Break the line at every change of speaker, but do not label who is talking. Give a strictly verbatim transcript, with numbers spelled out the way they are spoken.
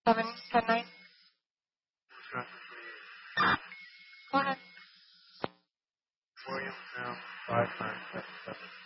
Seven, ten, nine. Go ahead.
William Brown, five nine seven seven.